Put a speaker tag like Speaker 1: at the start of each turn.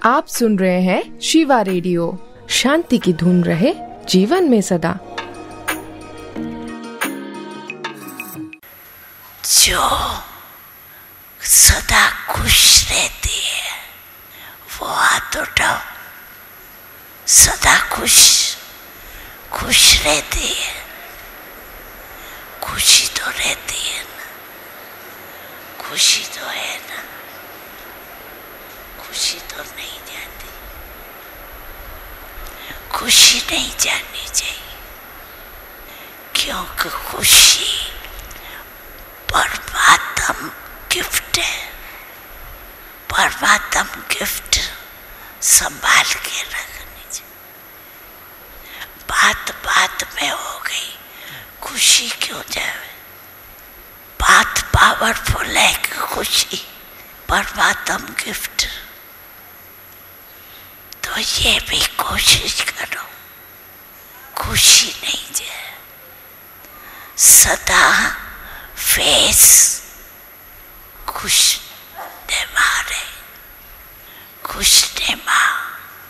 Speaker 1: आप सुन रहे हैं शिवा रेडियो। शांति की धुन रहे जीवन में सदा।
Speaker 2: जो सदा खुश रहती है वो हाथ उठाओ। सदा खुश रहती है। खुशी तो रहती है ना, खुशी तो है ना, खुशी तो नहीं जाती, खुशी नहीं जानी चाहिए, क्योंकि खुशी परमात्म गिफ्ट है। परमात्म गिफ्ट संभाल के रखनी चाहिए। बात में हो गई, खुशी क्यों जाए? बात पावरफुल है कि खुशी परमात्म गिफ्ट। तो ये भी कोशिश करो खुशी नहीं जाए। सदा फेस खुश